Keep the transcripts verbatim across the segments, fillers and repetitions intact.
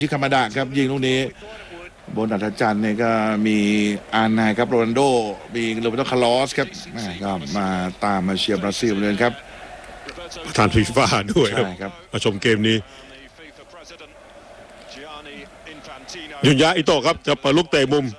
ที่คามาดะครับยิงลูกนี้บนอัฐจันทร์เนี่ยก็มีอาร์ไนครับโรนัลโดมีโรเบโตคาร์ลอสครับก็มาตามมาเชียร์บราซิลเลยครับประธานฟีฟ่าด้วยครับมาชมเกมนี้ยุนยะอิโตะครับจะเปิดลูกเตะมุม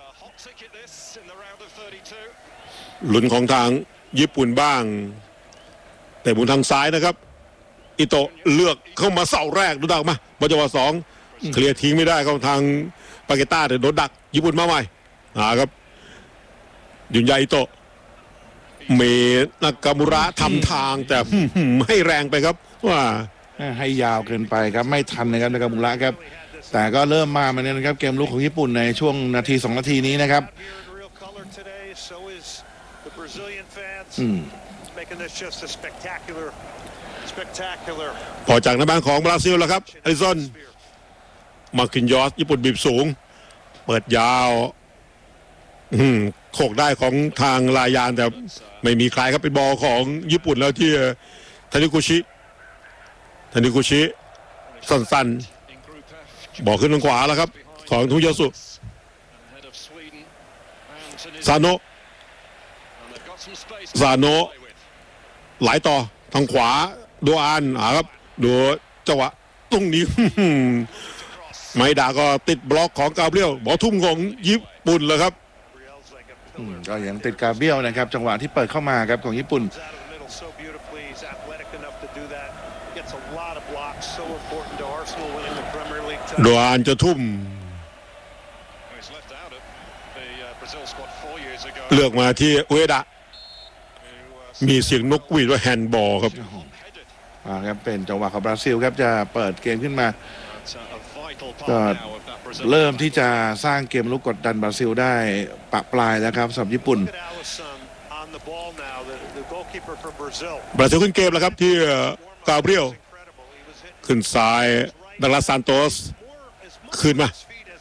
หลุนของทางญี่ปุ่นบ้างเตะมุมทางซ้ายนะครับอิโตะเลือกเข้ามาเสาแรกดูดักมาบอลจังหวะสองเคลียร์ทิ้งไม่ได้เข้าทางปาเกต้าแต่โดนดักญี่ปุ่นมาใหม่อ่าครับยุนยะอิโตะเมนากามุระทำทางแต่ไม่แรงไปครับว่าให้ยาวเกินไปครับไม่ทันนะครับนากามุระครับแต่ก็เริ่มมาเหมือนกันนะครับเกมลุกของญี่ปุ่นในช่วงนาทีสองนาทีนี้นะครับพอจากนักบอลของบราซิลแล้วครับอลิซอนมาคินยอสญี่ปุ่นบีบสูงเปิดยาวโขกได้ของทางลายานแต่ไม่มีใครครับเป็นบอลของญี่ปุ่นแล้วที่ทานิกุชิทานิกุชิสั้นๆบอกขึ้นทางขวาแล้วครับของทุยาสุซาโนะซาโนะไหลต่อทางขวาดูอานอ่าครับดูจังหวะตรงนี้ไมดาก็ติดบล็อกของกาเบรียลบอลทุ่มของญี่ปุ่นเลยครับก็ยังติดกาเบรียลนะครับจังหวะที่เปิดเข้ามาครับของญี่ปุ่นดูอานจะทุ่มเลือกมาที่อุเอดะมีเสียงนกหวีดว่าแฮนด์บอลครับอ่าครับเป็นจังหวะของบราซิลครับจะเปิดเกมขึ้นมาก็เริ่มที่จะสร้างเกมลุกกดดันบราซิลได้ปะปลายแล้วครับสำหรับญี่ปุ่นบราซิลขึ้นเกมแล้วครับที่กาเบรียลขึ้นซ้ายดังลาซานโตสขึ้นมา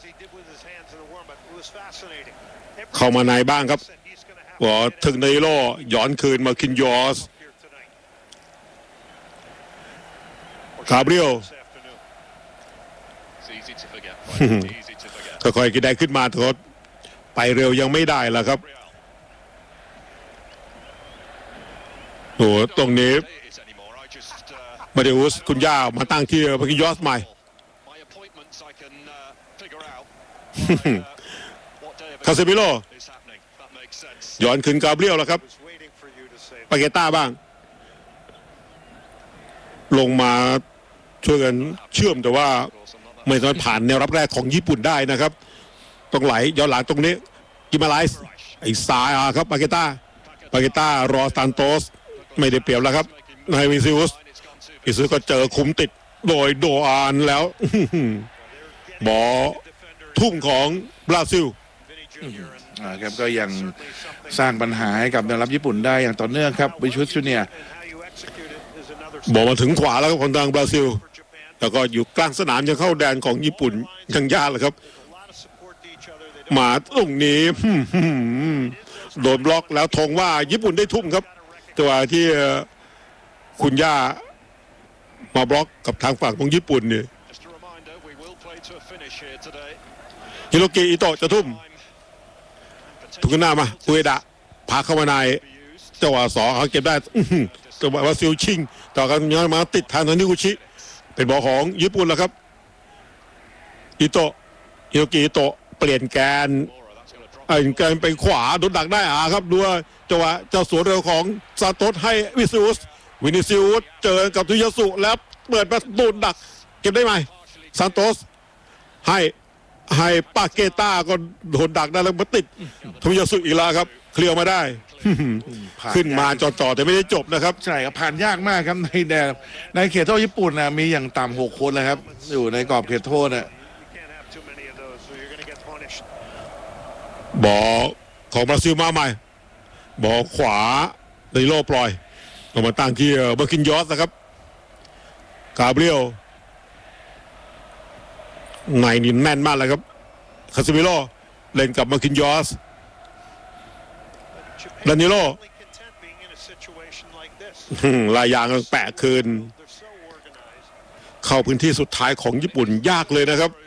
เข้ามาในบ้างครับว่าถึงในโลย้อนคืนมาคินยอสกาเบรียลค่อยๆกินได้ขึ้นมาทดไปเร็วยังไม่ได้แล้วครับโอ้ตรงนี้มาเดอุสคุณย่ามาตั้งที่มาคินยอสใหม่คาเซมิโลย้อนขึ้นกาเบรียลแล้วครับปาเกต้าบ้างลงมาช่วยกันเชื่อมแต่ว่าไม่สามารถผ่านแนวรับแรกของญี่ปุ่นได้นะครับต้องไหลย้อนหลังตรงนี้กิมาไลส์ไอ้ซ้ายครับปาเกต้าปาเกต้ารอซานโตสไม่ได้เปรียบแล้วครับนายวิซิอุสอิซึก็เจอคุมติดโดยโดอานแล้วบอลทุ่มของบราซิลครับก็ยังสร้างปัญหาให้กับแนวรับญี่ปุ่นได้อย่างต่อเนื่องครับวิชุสจูเนียบอกมาถึงขวาแล้วครับคนทางบราซิลแต่ก็อยู่กลางสนามยังเข้าแดนของญี่ปุ่นยังยากเลยครับมาตรงนี้โดนบล็อกแล้วธงว่าญี่ปุ่นได้ทุ่มครับตัวที่คุณย่ามาบล็อกกับทางฝั่งของญี่ปุ่นเนี่ยฮิโรกิอิโตะจะทุ่มถูกหน้ามาอุเอดะพาเข้ามาในจังหวะสองเขาเก็บได้จังหวะบราซิลชิงต่อกันย้อนมาติดทางทานิกุชิเป็นบอลของญี่ปุ่นแล้วครับอิโตะฮิโรกิอิโตะเปลี่ยนแกนเปลี่ยนแกนไปขวาโดนดักได้อ่ะครับดูว่าจังหวะเจ้าสวนเร็วของซานโตสให้วิซิอุสวินิซิอุสเจอกับทุยาสุแล้วเปิดมาโดนดักเก็บได้ไหมซานโตสให้ให้ปาเกต้าก็โดนดักได้แล้วมาติดทุยาสุอีกแล้วครับเคลียร์มาได้ขึ้นมาจ่อๆแต่ไม่ได้จบนะครับใช่ครับผ่านยากมากครับในแดนในเขตโทษญี่ปุ่นนะมีอย่างต่ำหกคนเลยครับอยู่ในกรอบเขตโทษนะบอลของบราซิลมาใหม่บอลขวาในโลปล่อยออกมาตั้งที่เบอร์กินยอสนะครับกาเบรียลในนี่แน่นมากเลยครับคาซิมิโลเล่นกับมาคินยอสดานิโลลายยางแปะคืนเข้าพื้นที่สุดท้ายของญี่ปุ่นยากเลยนะครับ